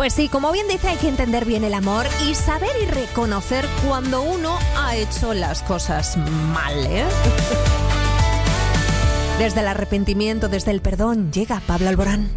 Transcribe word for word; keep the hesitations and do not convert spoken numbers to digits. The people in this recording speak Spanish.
Pues sí, como bien dice, hay que entender bien el amor y saber y reconocer cuando uno ha hecho las cosas mal, ¿eh? Desde el arrepentimiento, desde el perdón, llega Pablo Alborán.